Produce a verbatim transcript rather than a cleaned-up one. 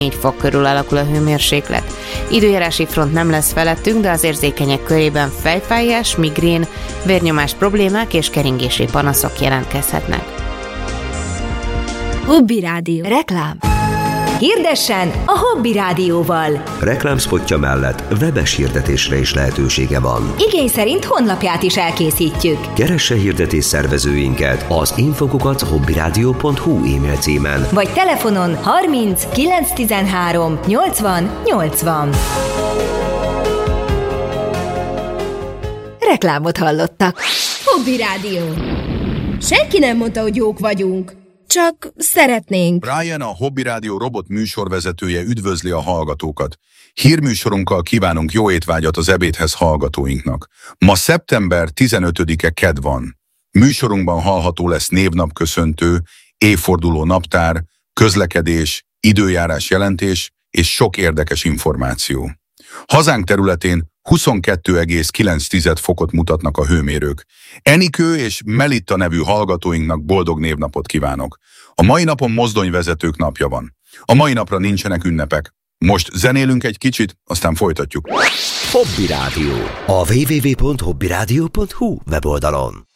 négy fok körül alakul a hőmérséklet. Időjárási front nem lesz felettünk, de az érzékenyek körében fejfájás, migrén, vérnyomás problémák és keringési panaszok jelentkezhetnek. Hobby Rádió. Reklám. Hirdessen a Hobby Rádióval. Reklámszpotja mellett webes hirdetésre is lehetősége van. Igény szerint honlapját is elkészítjük. Keresse hirdetés szervezőinket az infokukac hobbyradio pont hu e-mail címen. Vagy telefonon harminc kilenc tizenhárom nyolcvan nyolcvan. Reklámot hallottak. Hobby Rádió. Senki nem mondta, hogy jók vagyunk. Csak szeretnénk. Brian, a Hobby Rádió robot műsorvezetője üdvözli a hallgatókat. Hírműsorunkkal kívánunk jó étvágyat az ebédhez hallgatóinknak. Ma szeptember tizenötödike kedd van. Műsorunkban hallható lesz névnapköszöntő, évforduló naptár, közlekedés, időjárás jelentés és sok érdekes információ. Hazánk területén huszonkettő egész kilenc fokot mutatnak a hőmérők. Enikő és Melitta nevű hallgatóinknak boldog névnapot kívánok. A mai napon mozdonyvezetők napja van. A mai napra nincsenek ünnepek. Most zenélünk egy kicsit, aztán folytatjuk. Hobby Rádió. A double-u double-u double-u pont hobbyradio pont hu weboldalon.